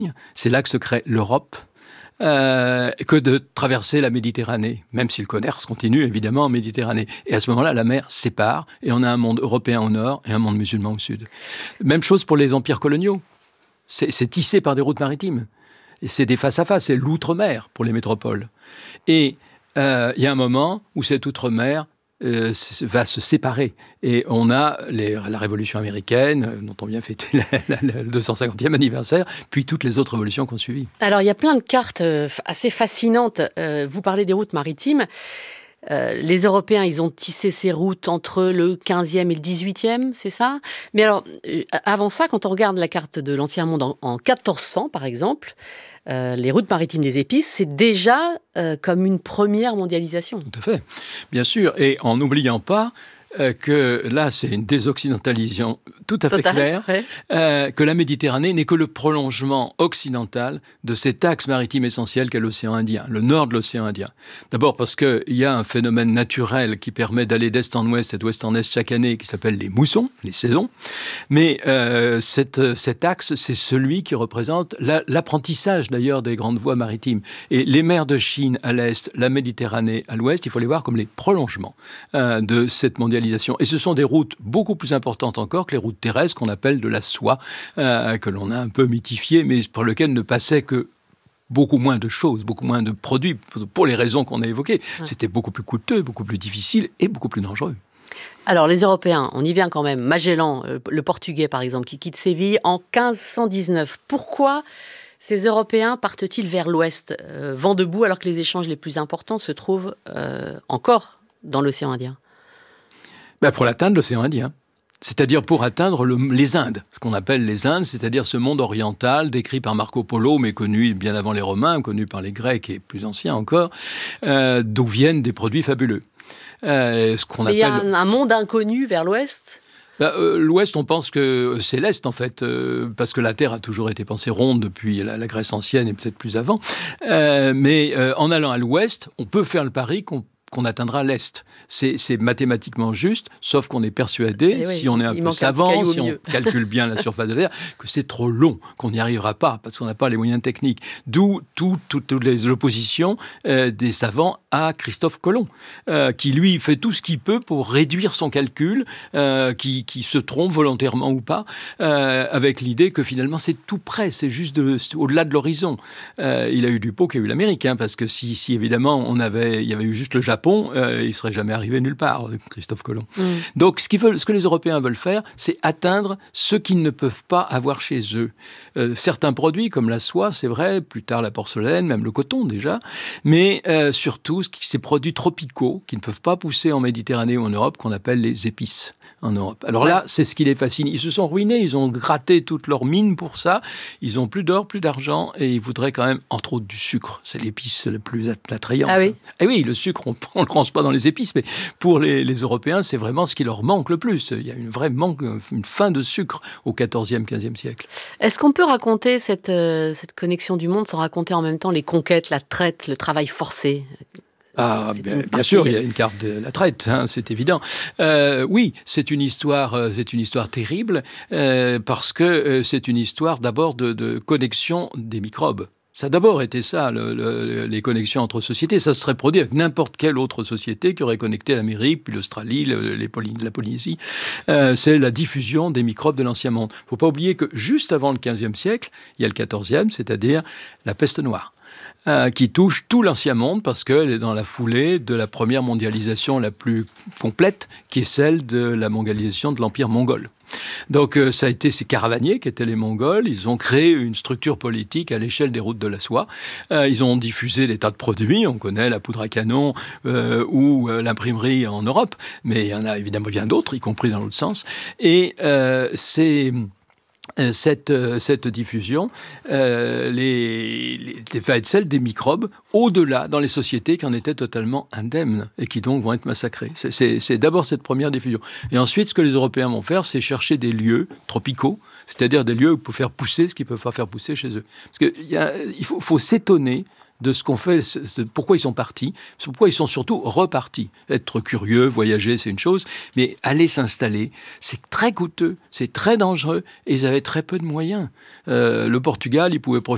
c'est là que se crée l'Europe, que de traverser la Méditerranée, même si le commerce continue évidemment en Méditerranée. Et à ce moment-là, la mer sépare et on a un monde européen au nord et un monde musulman au sud. Même chose pour les empires coloniaux. C'est tissé par des routes maritimes. Et c'est des face-à-face, c'est l'outre-mer pour les métropoles. Et il y a un moment où cette outre-mer va se séparer. Et on a la Révolution américaine, dont on vient fêter le 250e anniversaire, puis toutes les autres révolutions qui ont suivi. Alors, il y a plein de cartes assez fascinantes. Vous parlez des routes maritimes. Les Européens, ils ont tissé ces routes entre le 15e et le 18e, c'est ça ? Mais alors, avant ça, quand on regarde la carte de l'Ancien Monde en 1400, par exemple, les routes maritimes des épices, c'est déjà comme une première mondialisation. Tout à fait, bien sûr. Et en n'oubliant pas que là, c'est une désoccidentalisation tout à fait claire, ouais. Que la Méditerranée n'est que le prolongement occidental de cet axe maritime essentiel qu'est l'océan Indien, le nord de l'océan Indien. D'abord parce qu'il y a un phénomène naturel qui permet d'aller d'est en ouest et d'ouest en est chaque année, qui s'appelle les moussons, les saisons. Mais cet axe, c'est celui qui représente l'apprentissage d'ailleurs des grandes voies maritimes. Et les mers de Chine à l'est, la Méditerranée à l'ouest, il faut les voir comme les prolongements de cette mondialisation. Et ce sont des routes beaucoup plus importantes encore que les routes terrestres qu'on appelle de la soie, que l'on a un peu mythifiées, mais par lesquelles ne passait que beaucoup moins de choses, beaucoup moins de produits, pour les raisons qu'on a évoquées. C'était beaucoup plus coûteux, beaucoup plus difficile et beaucoup plus dangereux. Alors, les Européens, on y vient quand même. Magellan, le Portugais par exemple, qui quitte Séville en 1519. Pourquoi ces Européens partent-ils vers l'ouest, vent debout, alors que les échanges les plus importants se trouvent encore dans l'océan Indien ? Pour l'atteindre, l'océan Indien. C'est-à-dire pour atteindre les Indes, ce qu'on appelle les Indes, c'est-à-dire ce monde oriental décrit par Marco Polo, mais connu bien avant les Romains, connu par les Grecs et plus anciens encore, d'où viennent des produits fabuleux. Ce qu'on appelle... Il y a un monde inconnu vers l'ouest ? L'Ouest, on pense que c'est l'Est, en fait, parce que la Terre a toujours été pensée ronde depuis la Grèce ancienne et peut-être plus avant. Mais en allant à l'Ouest, on peut faire le pari qu'on atteindra l'Est. C'est mathématiquement juste, sauf qu'on est persuadé, si on est un peu savant, si on calcule bien la surface de l'air, que c'est trop long, qu'on n'y arrivera pas, parce qu'on n'a pas les moyens techniques. D'où toutes les oppositions des savants à Christophe Colomb, qui lui fait tout ce qu'il peut pour réduire son calcul, qui se trompe volontairement ou pas, avec l'idée que finalement c'est tout près, c'est juste au-delà de l'horizon. Il a eu du pot qu'il a eu l'Amérique, parce que si évidemment il y avait eu juste le Japon, il ne serait jamais arrivé nulle part, Christophe Colomb. Donc, ce que les Européens veulent faire, c'est atteindre ce qu'ils ne peuvent pas avoir chez eux. Certains produits, comme la soie, c'est vrai, plus tard la porcelaine, même le coton déjà, mais surtout ces produits tropicaux qui ne peuvent pas pousser en Méditerranée ou en Europe, qu'on appelle les épices en Europe. Alors là, c'est ce qui les fascine. Ils se sont ruinés, ils ont gratté toutes leurs mines pour ça, ils n'ont plus d'or, plus d'argent, et ils voudraient quand même, entre autres, du sucre. C'est l'épice la plus attrayante. Ah oui. Et oui, le sucre, on ne le range pas dans les épices, mais pour les Européens, c'est vraiment ce qui leur manque le plus. Il y a une faim de sucre au XIVe, XVe siècle. Est-ce qu'on peut raconter cette connexion du monde sans raconter en même temps les conquêtes, la traite, le travail forcé ? Bien sûr, il y a une carte de la traite, c'est évident. Oui, c'est une histoire terrible, parce que c'est une histoire d'abord de connexion des microbes. Ça a d'abord été ça, les connexions entre sociétés. Ça se serait produit avec n'importe quelle autre société qui aurait connecté l'Amérique, puis l'Australie, la Polynésie. C'est la diffusion des microbes de l'Ancien Monde. Il ne faut pas oublier que juste avant le XVe siècle, il y a le XIVe, c'est-à-dire la peste noire, qui touche tout l'Ancien Monde parce qu'elle est dans la foulée de la première mondialisation la plus complète, qui est celle de la mondialisation de l'Empire mongol. Donc ça a été ces caravaniers qui étaient les Mongols, ils ont créé une structure politique à l'échelle des routes de la soie, ils ont diffusé des tas de produits, on connaît la poudre à canon ou l'imprimerie en Europe, mais il y en a évidemment bien d'autres, y compris dans l'autre sens, et cette diffusion va être celle des microbes au-delà dans les sociétés qui en étaient totalement indemnes et qui donc vont être massacrés. C'est d'abord cette première diffusion. Et ensuite, ce que les Européens vont faire, c'est chercher des lieux tropicaux, c'est-à-dire des lieux où pour faire pousser ce qu'ils ne peuvent pas faire pousser chez eux. Parce qu'il faut s'étonner de ce qu'on fait, pourquoi ils sont partis, pourquoi ils sont surtout repartis. Être curieux, voyager, c'est une chose, mais aller s'installer, c'est très coûteux, c'est très dangereux, et ils avaient très peu de moyens. Le Portugal, il pouvait